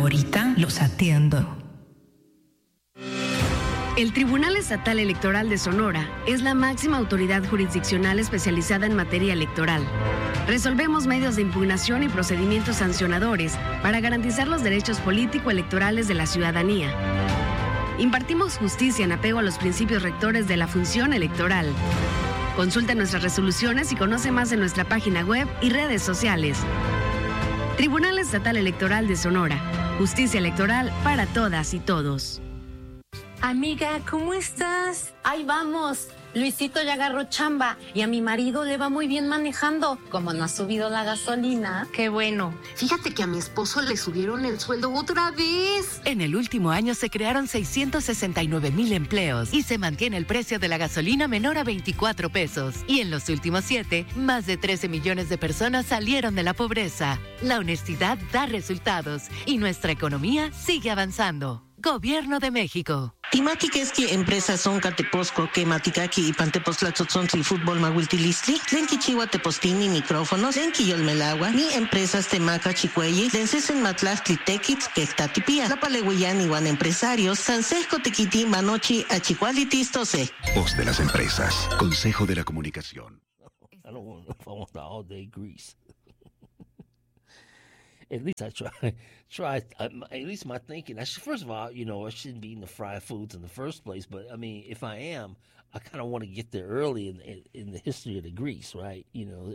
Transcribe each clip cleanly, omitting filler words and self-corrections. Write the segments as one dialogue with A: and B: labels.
A: Ahorita los atiendo.
B: El Tribunal Estatal Electoral de Sonora es la máxima autoridad jurisdiccional especializada en materia electoral. Resolvemos medios de impugnación y procedimientos sancionadores para garantizar los derechos político-electorales de la ciudadanía. Impartimos justicia en apego a los principios rectores de la función electoral. Consulta nuestras resoluciones y conoce más en nuestra página web y redes sociales. Tribunal Estatal Electoral de Sonora. Justicia electoral para todas y todos.
C: Amiga, ¿cómo estás?
D: Ahí vamos. Luisito ya agarró chamba y a mi marido le va muy bien manejando. Como no ha subido la gasolina.
C: Qué bueno.
D: Fíjate que a mi esposo le subieron el sueldo otra vez.
E: En el último año se crearon 669,000 empleos y se mantiene el precio de la gasolina menor a 24 pesos. Y en los últimos 7, más de 13 millones de personas salieron de la pobreza. La honestidad da resultados y nuestra economía sigue avanzando. Gobierno de México.
F: Timati keski empresa son cateposco que maticaki y pantepostlatzotzontli fútbol mahuiltilistli, tlenki chiwa tepostini micrófonos, tlenki yolmelagua, ni empresas temaca chicueyi, denses en matlachtli tequits pectatipia, la palehuiyani wan empresarios, sansesco tequiti manochi achicualitistose.
G: Voz de las empresas, Consejo de la Comunicación.
H: I want the all-day grease. At least I try. At least my thinking. First of all, I shouldn't be eating the fried foods in the first place. But I mean, if I am, I kind of want to get there early in the history of the grease, right?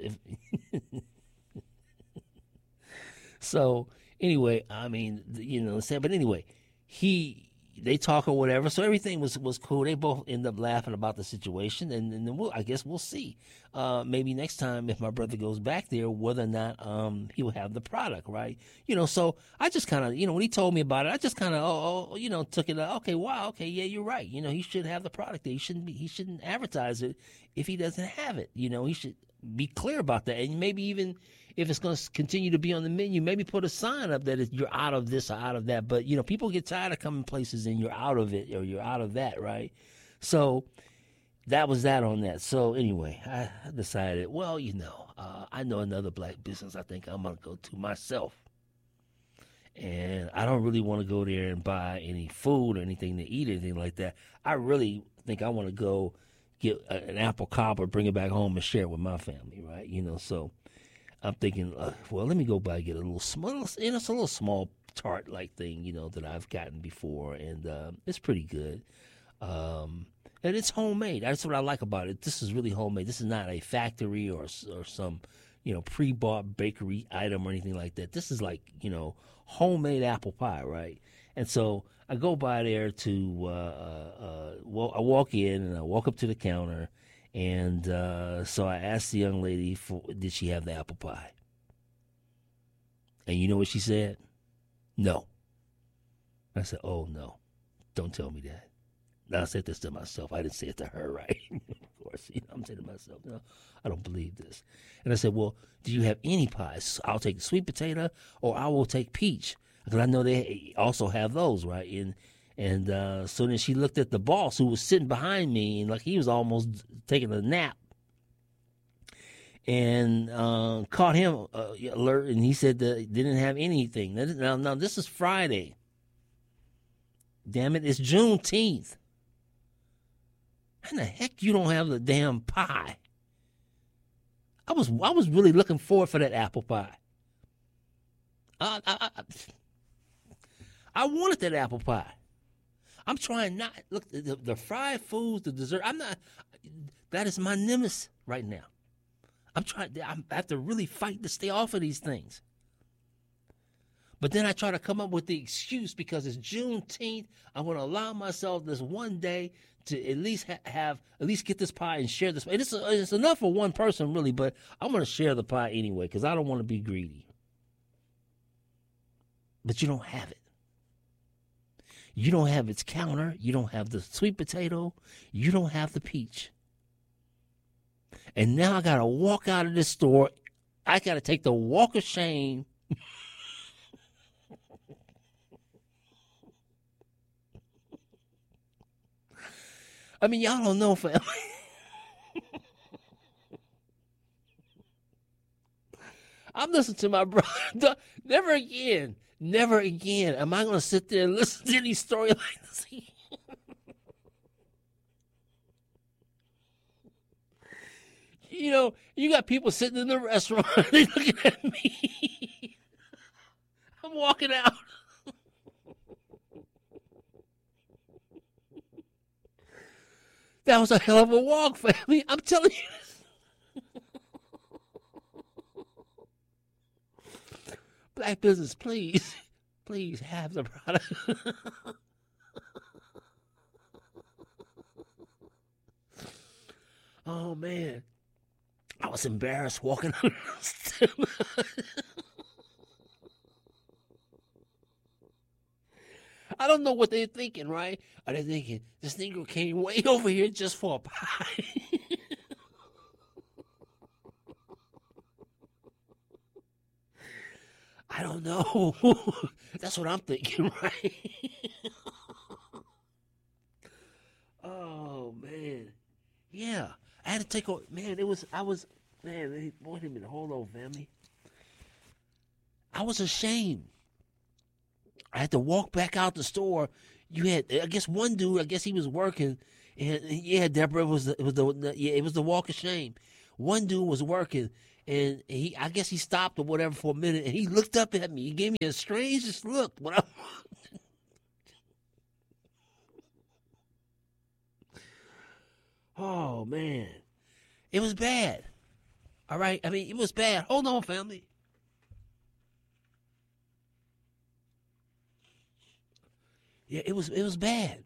H: So anyway, I mean, but anyway, they talk or whatever. So everything was cool. They both end up laughing about the situation, and then I guess we'll see. Maybe next time if my brother goes back there, whether or not he will have the product, right? So I just kind of, when he told me about it, I just kind of, took it. Okay, wow, okay, yeah, you're right. He should have the product there. He shouldn't advertise it if he doesn't have it. He should be clear about that, and maybe even if it's going to continue to be on the menu, maybe put a sign up that you're out of this or out of that. But, people get tired of coming places and you're out of it or you're out of that, right? So that was that on that. So anyway, I decided, well, I know another black business I think I'm going to go to myself. And I don't really want to go there and buy any food or anything to eat, anything like that. I really think I want to go get an apple cobbler, bring it back home and share it with my family, right? So I'm thinking, well, let me go by and get a little small, it's a little small tart-like thing, that I've gotten before, and it's pretty good. And it's homemade. That's what I like about it. This is really homemade. This is not a factory or some, pre-bought bakery item or anything like that. This is like, homemade apple pie, right? And so I go by there to, I walk in and I walk up to the counter. And so I asked the young lady, did she have the apple pie? And you know what she said? No. I said, oh, no. Don't tell me that. Now, I said this to myself. I didn't say it to her, right? Of course, I'm saying to myself, no, I don't believe this. And I said, well, do you have any pies? I'll take sweet potato or I will take peach. Because I know they also have those, right? And so then she looked at the boss who was sitting behind me, and like he was almost taking a nap, and caught him alert, and he said that he didn't have anything. Now, this is Friday. Damn it, it's Juneteenth. How the heck you don't have the damn pie? I was really looking forward for that apple pie. I wanted that apple pie. I'm trying not, look, the fried foods, the dessert, that is my nemesis right now. I have to really fight to stay off of these things. But then I try to come up with the excuse because it's Juneteenth. I'm going to allow myself this one day to at least at least get this pie and share this. And it's enough for one person, really, but I'm going to share the pie anyway because I don't want to be greedy. But you don't have it. You don't have its counter. You don't have the sweet potato. You don't have the peach. And now I got to walk out of this store. I got to take the walk of shame. I mean, y'all don't know, family. I'm listening to my brother. Never again. Never again am I going to sit there and listen to any story like this. You know, you got people sitting in the restaurant, they looking at me. I'm walking out. That was a hell of a walk, family. I'm telling you. Black business, please. Please have the product. Oh, man. I was embarrassed walking on the step. I don't know what they're thinking, right? Are they thinking, this Negro came way over here just for a pie? I don't know. That's what I'm thinking, right? Oh, man. Yeah. I had to take a, man, man, wait a minute, hold on, family. I was ashamed. I had to walk back out the store. You had, I guess one dude, I guess he was working, and yeah, Deborah, it was the walk of shame. One dude was working, and I guess he stopped or whatever for a minute, and he looked up at me. He gave me a strangest look. Oh, man. It was bad. All right? I mean, it was bad. Hold on, family. Yeah, it was bad.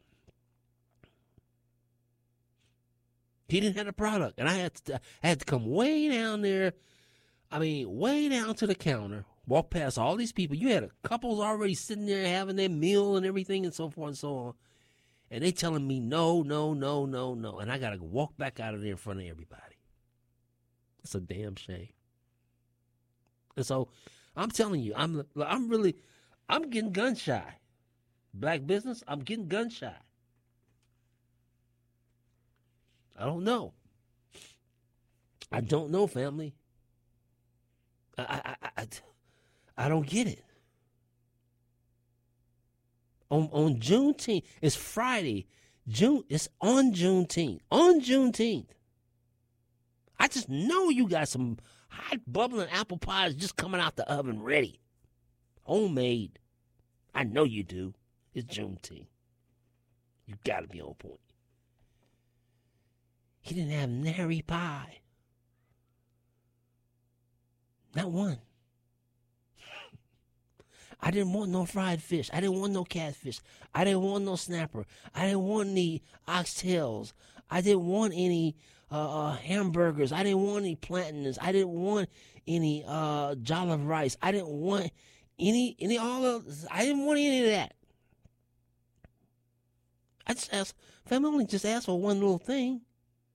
H: He didn't have the product, and I had to come way down there. I mean, way down to the counter, walk past all these people. You had a couples already sitting there having their meal and everything and so forth and so on. And they telling me no, no, no, no, no. And I got to walk back out of there in front of everybody. It's a damn shame. And so I'm telling you, I'm getting gun shy. Black business, I'm getting gun shy. I don't know. I don't know, family. I don't get it. On Juneteenth, it's Friday. It's on Juneteenth. On Juneteenth. I just know you got some hot bubbling apple pies just coming out the oven ready. Homemade. I know you do. It's Juneteenth. You got to be on point. He didn't have nary pie. Not one. I didn't want no fried fish. I didn't want no catfish. I didn't want no snapper. I didn't want any oxtails. I didn't want any hamburgers. I didn't want any plantains. I didn't want any jollof rice. I didn't want any all of. I didn't want any of that. I just asked. Family just asked for one little thing.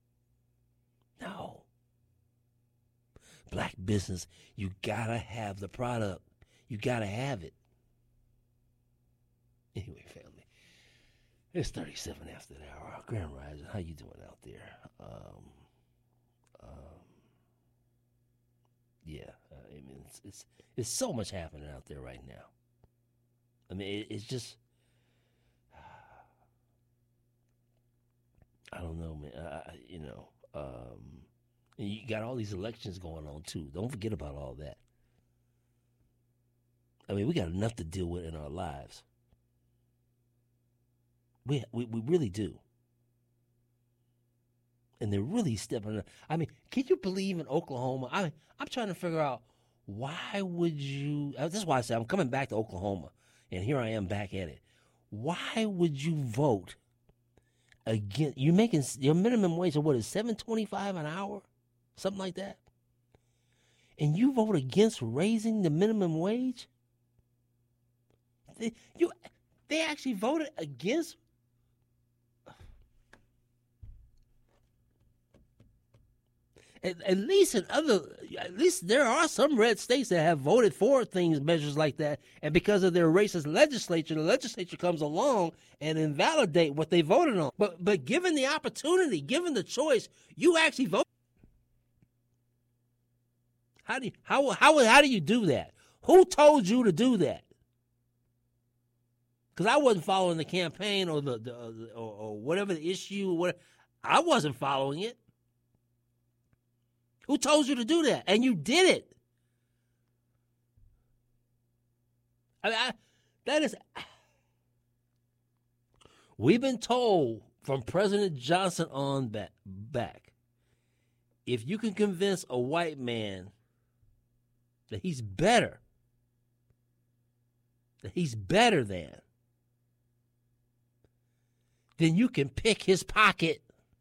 H: No. Black business, you gotta have the product. You gotta have it. Anyway, family, it's 37 after the hour. Grand Rising, how you doing out there? I mean, it's so much happening out there right now. I mean, it's just, I don't know, man. And you got all these elections going on too. Don't forget about all that. I mean, we got enough to deal with in our lives. We really do. And they're really stepping up. I mean, can you believe in Oklahoma? I'm trying to figure out, why would you, this is why I say I'm coming back to Oklahoma, and here I am back at it. Why would you vote against, you're making your minimum wage of what is $7.25 an hour? Something like that. And you vote against raising the minimum wage? They actually voted against. At least there are some red states that have voted for measures like that, and because of their racist legislature, the legislature comes along and invalidate what they voted on. But given the opportunity, given the choice, you actually vote. How do you do that? Who told you to do that? because I wasn't following the campaign or or whatever the issue. I wasn't following it. Who told you to do that? And you did it. That is. We've been told from President Johnson on back, if you can convince a white man that he's better than, then you can pick his pocket.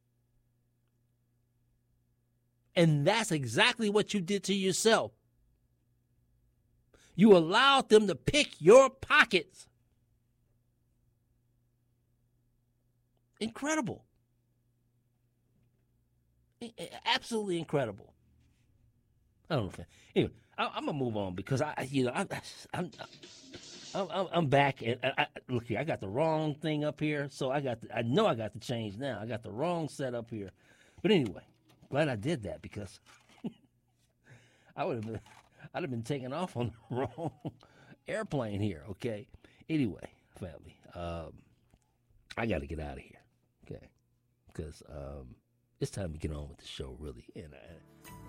H: And that's exactly what you did to yourself. You allowed them to pick your pockets. Incredible. Absolutely incredible. I don't know. Anyway, I'm gonna move on because I'm back and look here. I got the wrong thing up here, so I know I got to change now. I got the wrong set up here, but anyway, glad I did that because I'd have been taken off on the wrong airplane here. Okay. Anyway, family, I got to get out of here. Okay, because it's time to get on with the show, really. And